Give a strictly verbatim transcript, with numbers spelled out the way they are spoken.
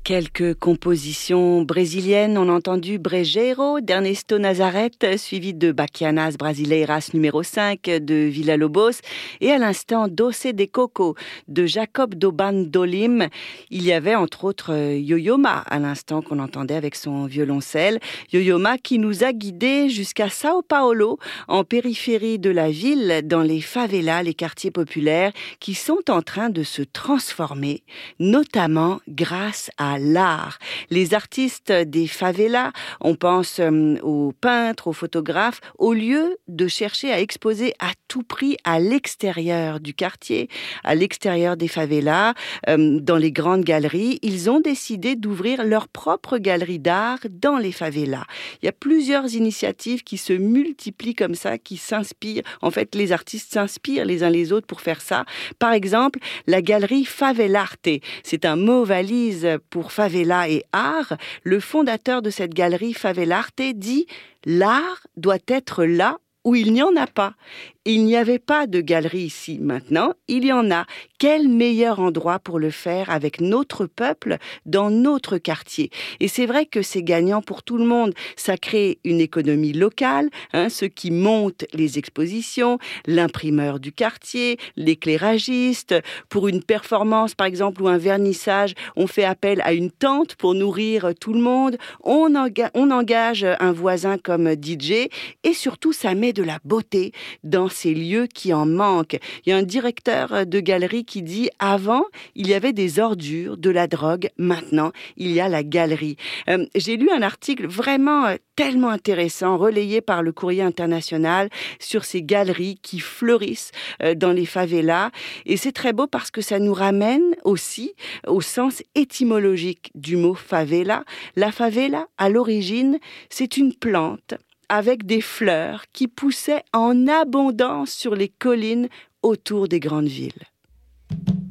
Quelques compositions brésiliennes. On a entendu Brejeiro d'Ernesto Nazareth, suivi de Baquianas Brasileiras numéro cinq de Villa-Lobos, et à l'instant Doce de Coco de Jacob do Bandolim. Il y avait entre autres Yo-Yo Ma à l'instant qu'on entendait avec son violoncelle. Yo-Yo Ma qui nous a guidés jusqu'à Sao Paulo, en périphérie de la ville, dans les favelas, les quartiers populaires, qui sont en train de se transformer, notamment grâce à l'art. Les artistes des favelas, on pense euh, aux peintres, aux photographes, au lieu de chercher à exposer à tout prix à l'extérieur du quartier, à l'extérieur des favelas, euh, dans les grandes galeries, ils ont décidé d'ouvrir leur propre galerie d'art dans les favelas. Il y a plusieurs initiatives qui se multiplient comme ça, qui s'inspirent. En fait, les artistes s'inspirent les uns les autres pour faire ça. Par exemple, la galerie Favelarte. C'est un mot valise pour favela et art. Le fondateur de cette galerie Favelarte dit « L'art doit être là où il n'y en a pas ». Il n'y avait pas de galerie ici. Maintenant, il y en a. Quel meilleur endroit pour le faire avec notre peuple dans notre quartier? Et c'est vrai que c'est gagnant pour tout le monde. Ça crée une économie locale, hein, ceux qui montent les expositions, l'imprimeur du quartier, l'éclairagiste. Pour une performance, par exemple, ou un vernissage, on fait appel à une tente pour nourrir tout le monde. On, enga- on engage un voisin comme D J et surtout, ça met de la beauté dans ces lieux qui en manquent. Il y a un directeur de galerie qui dit « Avant, il y avait des ordures, de la drogue. Maintenant, il y a la galerie. Euh, » J'ai lu un article vraiment euh, tellement intéressant, relayé par le Courrier international, sur ces galeries qui fleurissent euh, dans les favelas. Et c'est très beau parce que ça nous ramène aussi au sens étymologique du mot favela. La favela, à l'origine, c'est une plante avec des fleurs qui poussaient en abondance sur les collines autour des grandes villes.